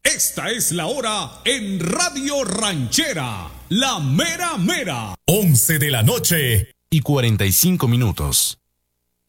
Esta es la hora en Radio Ranchera, la mera mera. 11 de la noche y 45 minutos.